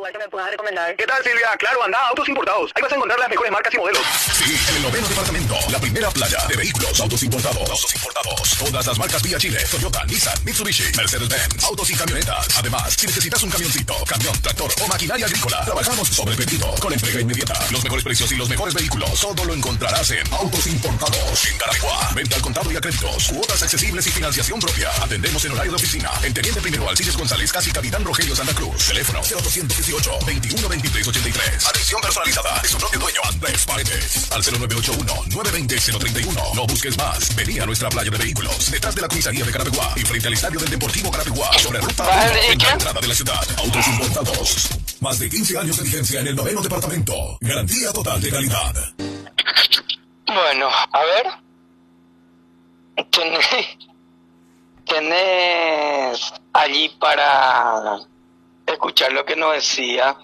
lugar que me puedas recomendar. ¿Qué tal, Silvia? Claro, anda, Autos Importados. Ahí vas a encontrar las mejores marcas y modelos. Sí, en el noveno departamento, la primera playa de vehículos autos importados. Todas las marcas vía Chile, Toyota, Nissan, Mitsubishi, Mercedes-Benz, autos y camionetas. Además, si necesitas un camioncito, camión, tractor o maquinaria agrícola, trabajamos sobre pedido, con entrega inmediata. Los mejores precios y los mejores vehículos, todo lo encontrarás en Autos Importados. En Carapeguá, venta al contado y a créditos, cuotas accesibles y financiación propia. Atendemos en horario de oficina. En Teniente Primero Alcides González, casi Capitán Rogelio Santa Cruz. Teléfono 0818-212383. Atención personalizada de su propio dueño, Andrés Paredes. Al 0981-920-031. No busques más. Vení a nuestra playa de vehículos, detrás de la comisaría de Carapeguá y frente al estadio del Deportivo Carapeguá, sobre ruta 1, en la entrada de la ciudad. Autos Importados. Más de 15 años de vigencia en el noveno departamento. Garantía total de calidad. Bueno, a ver. Tenés allí para escuchar lo que nos decía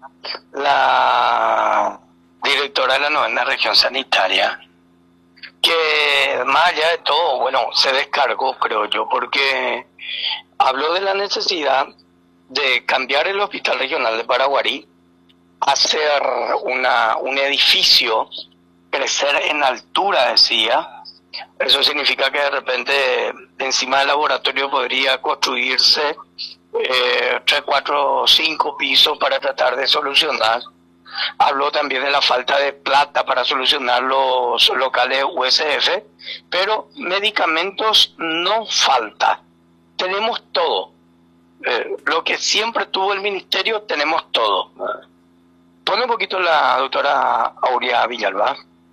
la directora de la novena región sanitaria, que más allá de todo, bueno, se descargó, creo yo, porque habló de la necesidad de cambiar el hospital regional de Paraguarí, hacer un edificio, crecer en altura, decía. Eso significa que de repente encima del laboratorio podría construirse 3, 4, 5 pisos para tratar de solucionar. Habló también de la falta de plata para solucionar los locales USF, pero medicamentos no falta. Tenemos todo. Lo que siempre tuvo el ministerio, tenemos todo. Pone un poquito la doctora Aurea Villalba.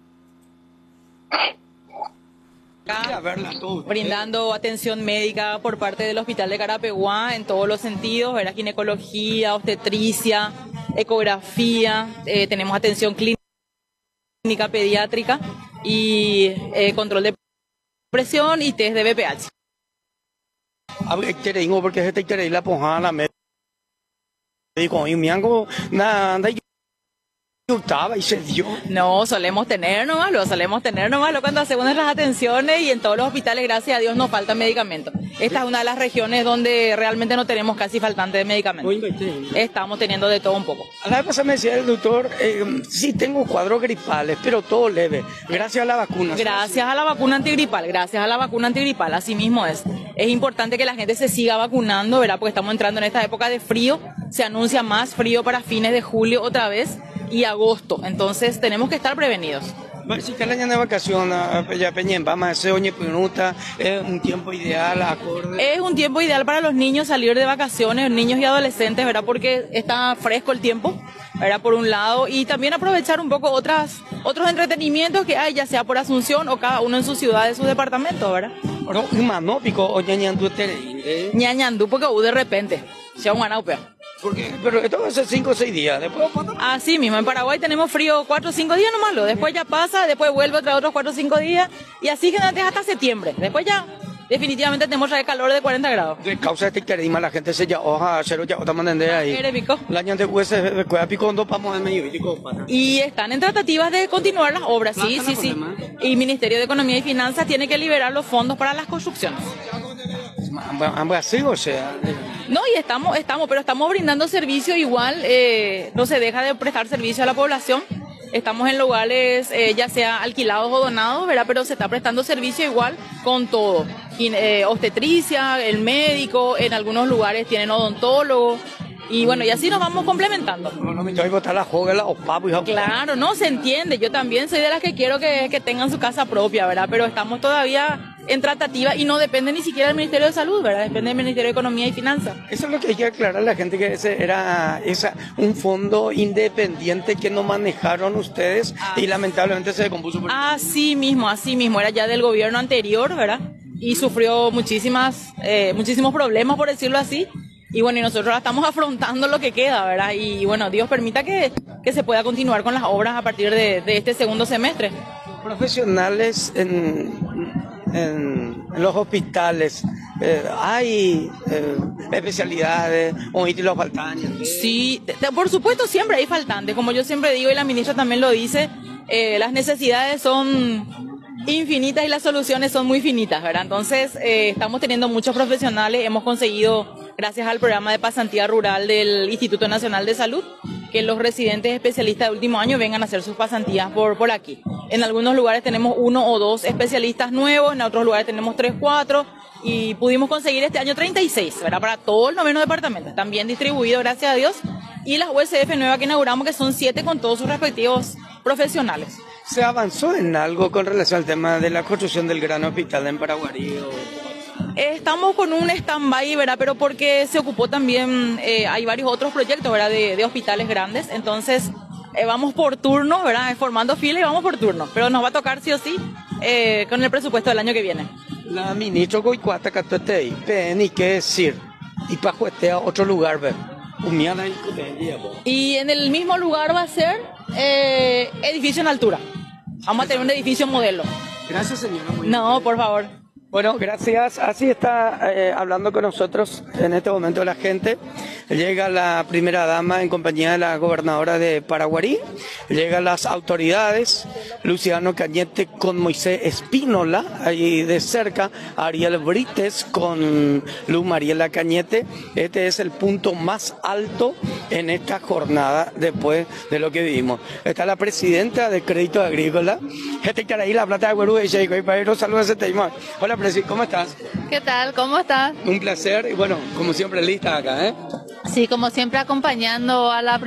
Brindando atención médica por parte del Hospital de Carapeguá en todos los sentidos, ¿verdad? Ginecología, obstetricia, ecografía, tenemos atención clínica pediátrica y control de presión y test de BPH. Porque se te quiere ir la ponjada médico y me hago nada y se dio. No, solemos tener nomás cuando hacemos nuestras atenciones, y en todos los hospitales, gracias a Dios, nos faltan medicamentos. Esta es una de las regiones donde realmente no tenemos casi faltante de medicamentos. Estamos teniendo de todo un poco. A la vez pasada me decía el doctor, sí tengo cuadros gripales, pero todo leve, gracias a la vacuna. Gracias a la vacuna antigripal, así mismo es. Es importante que la gente se siga vacunando, ¿verdad? Porque estamos entrando en esta época de frío, se anuncia más frío para fines de julio otra vez, y agosto, entonces tenemos que estar prevenidos. Si que el año de vacaciones, ya Peñemba, más se oye pregunta, es un tiempo ideal, acorde. Es un tiempo ideal para los niños salir de vacaciones, niños y adolescentes, ¿verdad? Porque está fresco el tiempo, ¿verdad? Por un lado, y también aprovechar un poco otros entretenimientos que hay, ya sea por Asunción o cada uno en su ciudad, en su departamento, ¿verdad? Ñañandú, porque de repente, se van a Pero esto va a ser 5 o 6 días, después así mismo, en Paraguay tenemos frío 4 o 5 días nomás, después ya pasa, después vuelve otros 4 o 5 días, y así generalmente hasta septiembre, después ya definitivamente tenemos calor de 40 grados. De causa de que la gente se ya hoja, cero ya otra manera ahí. El año de se cuida picondo vamos a medio y están en tratativas de continuar las obras, sí. Y Ministerio de Economía y Finanzas tiene que liberar los fondos para las construcciones. Ambas así, o sea. No, y estamos brindando servicio igual, no se deja de prestar servicio a la población. Estamos en lugares ya sea alquilados o donados, ¿verdad? Pero se está prestando servicio igual con todo. Obstetricia, el médico, en algunos lugares tienen odontólogo. Y bueno, y así nos vamos complementando. Claro, no se entiende. Yo también soy de las que quiero que tengan su casa propia, ¿verdad? Pero estamos todavía en tratativa y no depende ni siquiera del Ministerio de Salud, ¿verdad? Depende del Ministerio de Economía y Finanzas. Eso es lo que hay que aclarar a la gente, que ese era un fondo independiente que no manejaron ustedes y lamentablemente se decompuso. Así mismo, era ya del gobierno anterior, ¿verdad? Y sufrió muchísimos problemas, por decirlo así. Y bueno, y nosotros la estamos afrontando lo que queda, ¿verdad? Y bueno, Dios permita que se pueda continuar con las obras a partir de este segundo semestre. Profesionales en los hospitales, hay especialidades o los faltantes. Sí, por supuesto siempre hay faltantes, como yo siempre digo y la ministra también lo dice, las necesidades son infinitas y las soluciones son muy finitas, ¿verdad? Entonces estamos teniendo muchos profesionales, hemos conseguido gracias al programa de pasantía rural del Instituto Nacional de Salud, que los residentes especialistas de último año vengan a hacer sus pasantías por aquí. En algunos lugares tenemos 1 o 2 especialistas nuevos, en otros lugares tenemos 3, 4, y pudimos conseguir este año 36, ¿verdad? Para todo el 9º departamento. Están bien distribuidos, gracias a Dios. Y las USF nuevas que inauguramos, que son 7 con todos sus respectivos profesionales. ¿Se avanzó en algo con relación al tema de la construcción del gran hospital en Paraguarí? Estamos con un stand-by, ¿verdad? Pero porque se ocupó también, hay varios otros proyectos, ¿verdad? De hospitales grandes, entonces vamos por turno, ¿verdad? Formando fila y vamos por turno, pero nos va a tocar sí o sí con el presupuesto del año que viene. La ministra Goicuata Catuetei, PN, ¿qué decir? Y Pajuete a otro lugar, ¿ver? Y en el mismo lugar va a ser edificio en altura. Vamos a tener un edificio modelo. Gracias, señora. No, por favor. Bueno, gracias. Así está hablando con nosotros en este momento la gente. Llega la primera dama en compañía de la gobernadora de Paraguarí. Llegan las autoridades, Luciano Cañete con Moisés Espínola, ahí de cerca, Ariel Brites con Luz Mariela Cañete. Este es el punto más alto en esta jornada después de lo que vivimos. Está la presidenta de Crédito Agrícola. La plata de Guarú de Checo. Saludos a este. Hola, presidente, ¿cómo estás? ¿Qué tal? ¿Cómo estás? Un placer y bueno, como siempre lista acá, ¿eh? Sí, como siempre acompañando a la